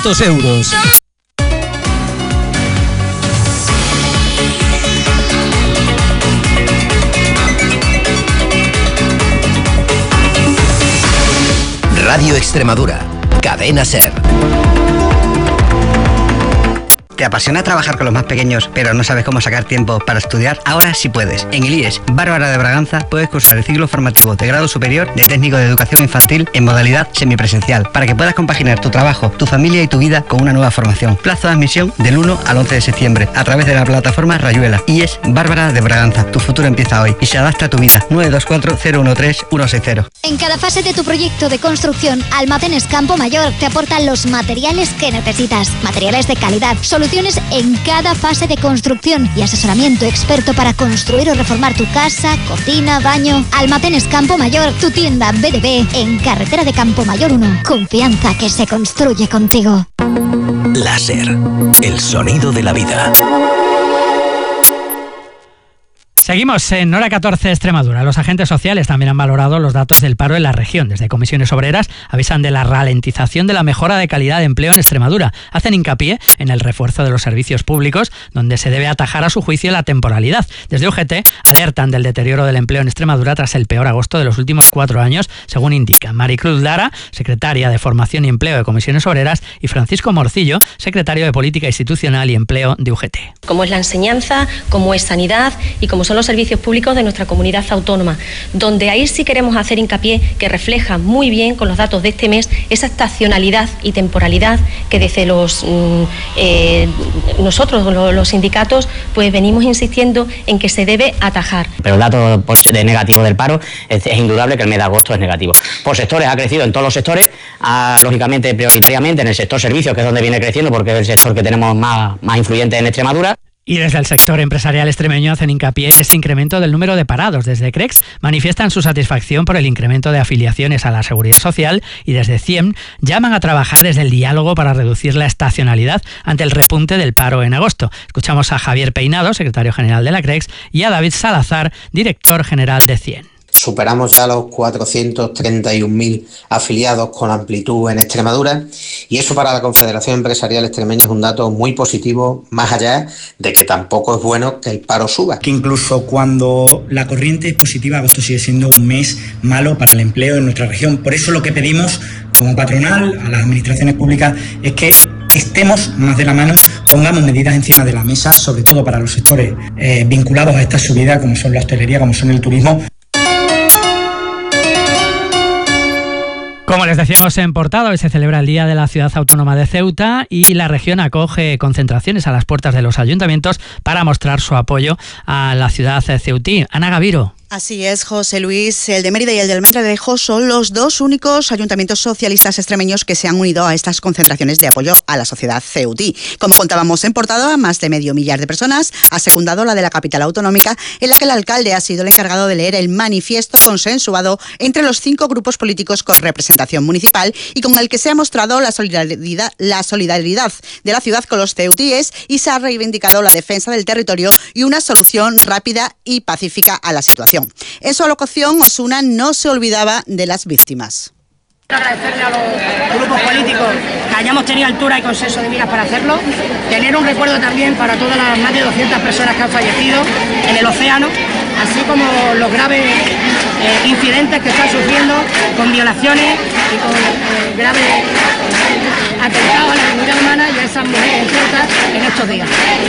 200 euros. Radio Extremadura, Cadena SER. ¿Te apasiona trabajar con los más pequeños, pero no sabes cómo sacar tiempo para estudiar? Ahora sí puedes. En el IES Bárbara de Braganza puedes cursar el ciclo formativo de grado superior de técnico de educación infantil en modalidad semipresencial, para que puedas compaginar tu trabajo, tu familia y tu vida con una nueva formación. Plazo de admisión del 1 al 11 de septiembre a través de la plataforma Rayuela. IES Bárbara de Braganza. Tu futuro empieza hoy y se adapta a tu vida. 924-013-160. En cada fase de tu proyecto de construcción, Almacenes Campo Mayor te aportan los materiales que necesitas. Materiales de calidad, soluciones en cada fase de construcción y asesoramiento experto para construir o reformar tu casa, cocina, baño. Almacenes Campo Mayor, tu tienda BDB en carretera de Campo Mayor 1. Confianza que se construye contigo. Láser, el sonido de la vida. Seguimos en Hora 14 Extremadura. Los agentes sociales también han valorado los datos del paro en la región. Desde Comisiones Obreras avisan de la ralentización de la mejora de calidad de empleo en Extremadura. Hacen hincapié en el refuerzo de los servicios públicos, donde se debe atajar a su juicio la temporalidad. Desde UGT alertan del deterioro del empleo en Extremadura tras el peor agosto de los últimos 4 años, según indica Maricruz Lara, secretaria de Formación y Empleo de Comisiones Obreras, y Francisco Morcillo, secretario de Política Institucional y Empleo de UGT. Como es la enseñanza, como es sanidad y como son los servicios públicos de nuestra comunidad autónoma, donde ahí sí queremos hacer hincapié que refleja muy bien con los datos de este mes esa estacionalidad y temporalidad que desde nosotros, los sindicatos, pues venimos insistiendo en que se debe atajar. Pero el dato de negativo del paro es indudable que el mes de agosto es negativo. Por sectores ha crecido en todos los sectores, lógicamente prioritariamente en el sector servicios, que es donde viene creciendo porque es el sector que tenemos más influyente en Extremadura. Y desde el sector empresarial extremeño hacen hincapié en ese incremento del número de parados. Desde CREX manifiestan su satisfacción por el incremento de afiliaciones a la Seguridad Social y desde CIEM llaman a trabajar desde el diálogo para reducir la estacionalidad ante el repunte del paro en agosto. Escuchamos a Javier Peinado, secretario general de la CREX, y a David Salazar, director general de CIEM. Superamos ya los 431.000 afiliados con amplitud en Extremadura y eso para la Confederación Empresarial Extremeña es un dato muy positivo, más allá de que tampoco es bueno que el paro suba. Que incluso cuando la corriente es positiva, agosto sigue siendo un mes malo para el empleo en nuestra región. Por eso lo que pedimos como patronal a las administraciones públicas es que estemos más de la mano, pongamos medidas encima de la mesa, sobre todo para los sectores vinculados a esta subida, como son la hostelería, como son el turismo. Como les decíamos en portada, hoy se celebra el Día de la Ciudad Autónoma de Ceuta y la región acoge concentraciones a las puertas de los ayuntamientos para mostrar su apoyo a la ciudad ceutí. Ana Gaviro. Así es, José Luis. El de Mérida y el del Almendralejo son los dos únicos ayuntamientos socialistas extremeños que se han unido a estas concentraciones de apoyo a la sociedad ceutí. Como contábamos en portada, más de 500.000 de personas ha secundado la de la capital autonómica, en la que el alcalde ha sido el encargado de leer el manifiesto consensuado entre los 5 grupos políticos con representación municipal y con el que se ha mostrado la solidaridad de la ciudad con los ceutíes y se ha reivindicado la defensa del territorio y una solución rápida y pacífica a la situación. En su alocución, Osuna no se olvidaba de las víctimas. Agradecerle a los grupos políticos que hayamos tenido altura y consenso de miras para hacerlo, tener un recuerdo también para todas las más de 200 personas que han fallecido en el océano, así como los graves incidentes que están sufriendo con violaciones y con graves atentados a la dignidad humana y a esas mujeres inciertas en estos días.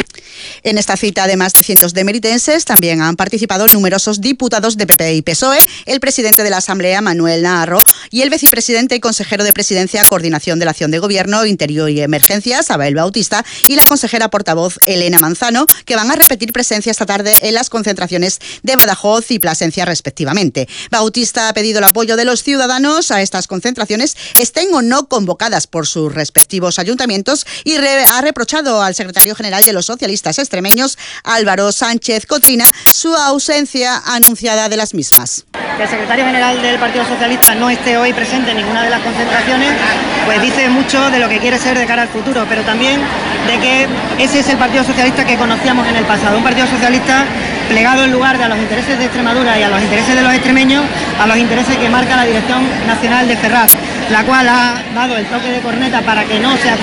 En esta cita, además de cientos de meritenses, también han participado numerosos diputados de PP y PSOE, el presidente de la Asamblea, Manuel Naharro, y el vicepresidente y consejero de Presidencia, Coordinación de la Acción de Gobierno, Interior y Emergencias, Abel Bautista, y la consejera portavoz, Elena Manzano, que van a repetir presencia esta tarde en las concentraciones de Badajoz y Plasencia, respectivamente. Bautista ha pedido el apoyo de los ciudadanos a estas concentraciones, estén o no convocadas por sus respectivos ayuntamientos, y ha reprochado al secretario general de los socialistas extremeños, Álvaro Sánchez Cotrina, su ausencia anunciada de las mismas. Que el secretario general del Partido Socialista no esté hoy presente en ninguna de las concentraciones, pues dice mucho de lo que quiere ser de cara al futuro, pero también de que ese es el Partido Socialista que conocíamos en el pasado, un Partido Socialista plegado en lugar de a los intereses de Extremadura y a los intereses de los extremeños, a los intereses que marca la Dirección Nacional de Ferraz, la cual ha dado el toque de corneta para que no se